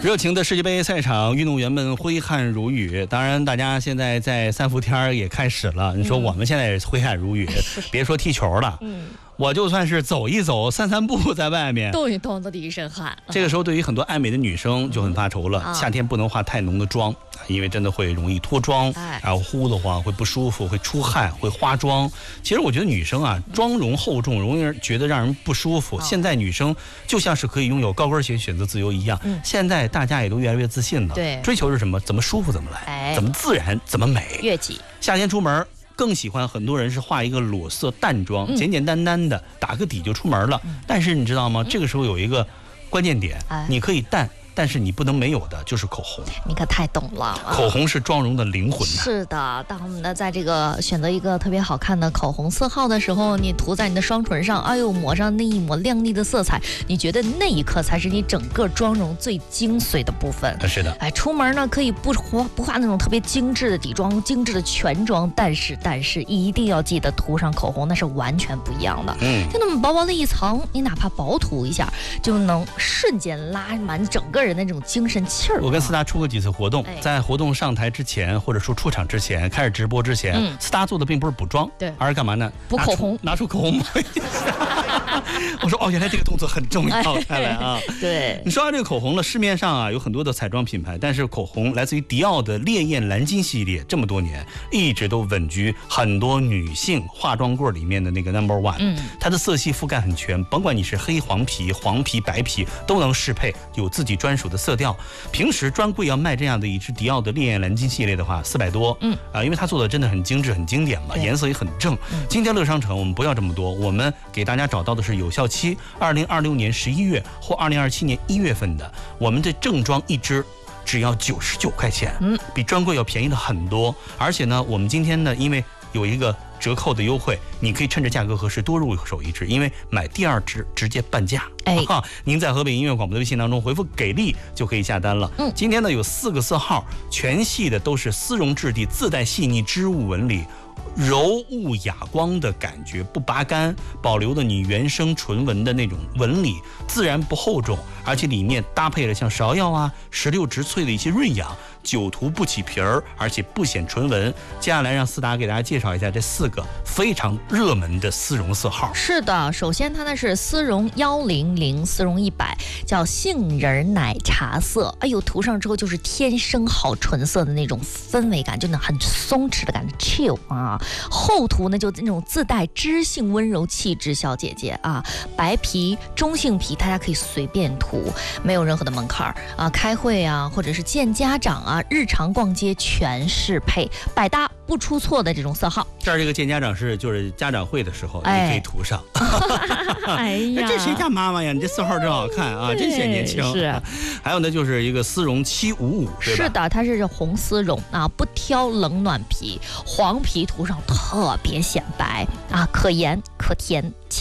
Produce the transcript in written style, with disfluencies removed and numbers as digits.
热情的世界杯赛场，运动员们挥汗如雨。当然，大家现在在三伏天也开始了。你说我们现在也挥汗如雨，别说踢球了，我就算是走一走、散散步，在外面动一动都得一身汗。 这个时候，对于很多爱美的女生就很发愁了。夏天不能化太浓的妆，因为真的会容易脱妆，然后呼的慌，会不舒服，会出汗，会花妆。其实我觉得女生啊，妆容厚重，容易觉得让人不舒服。现在女生就像是可以拥有高跟鞋选择自由一样。现在大家也都越来越自信了。 对， 追求是什么？怎么舒服怎么来，怎么自然怎么美。 悦己。 夏天出门更喜欢很多人是画一个裸色淡妆，简简单单的打个底就出门了。但是你知道吗？这个时候有一个关键点，你可以淡，但是你不能没有的就是口红。 你可太懂了， 口红是妆容的灵魂。 是的，当我们的在这个选择一个特别好看的口红色号的时候，你涂在你的双唇上，哎呦，抹上那一抹亮丽的色彩，你觉得那一刻才是你整个妆容最精髓的部分。 是的， 哎，出门呢可以不画那种特别精致的底妆、精致的全妆，但是一定要记得涂上口红，那是完全不一样的。就那么薄薄的一层，你哪怕薄涂一下，就能瞬间拉满整个人的这种精神气儿。 我跟思达出过几次活动，在活动上台之前，或者说出场之前，开始直播之前，思达做的并不是补妆， 对， 而是干嘛呢？ 补口红， 拿出口红抹一下。我说原来这个动作很重要，看来啊， 对。 你说到这个口红了，市面上有很多的彩妆品牌，但是口红来自于迪奥的烈焰蓝金系列，这么多年一直都稳居很多女性化妆柜里面的那个 No.1。它的色系覆盖很全，甭管你是黑黄皮、黄皮、白皮，都能适配，有自己专属的色调。平时专柜要卖这样的一支迪奥的烈焰蓝金系列的话，400多。因为它做的真的很精致、很经典嘛，颜色也很正。今天乐商城我们不要这么多，我们给大家找到的是有效期2026年11月或2027年1月份的，我们的正装一支只要99块钱，比专柜要便宜了很多。而且呢，我们今天呢，因为有一个折扣的优惠，你可以趁着价格合适多入手一支，因为买第二支直接半价。您在河北音乐广播的微信当中回复给力就可以下单了。今天呢有4个色号，全系的都是丝绒质地，自带细腻织物纹理，柔雾哑光的感觉，不拔干，保留了你原生唇纹的那种纹理，自然不厚重，而且里面搭配了像芍药啊、石榴植萃的一些润养，久涂不起皮儿，而且不显唇纹。接下来让思达给大家介绍一下这4个非常热门的丝绒色号。 是的，首先它呢是丝绒100、丝绒100，叫杏仁奶茶色。哎呦，涂上之后就是天生好唇色的那种氛围感，就那很松弛的感觉 ，chill 啊。后涂呢就那种自带知性温柔气质小姐姐啊，白皮、中性皮大家可以随便涂，没有任何的门槛啊。开会啊，或者是见家长啊，日常逛街全适配，百搭不出错的这种色号。 这儿这个见家长就是家长会的时候，你可以涂上。 哎呀， 这谁家妈妈呀？你这色号真好看啊，真显年轻。 是。 还有呢，就是一个丝绒755，对吧？ 是的，它是红丝绒啊，不挑冷暖皮，黄皮涂上特别显白啊，可盐可甜。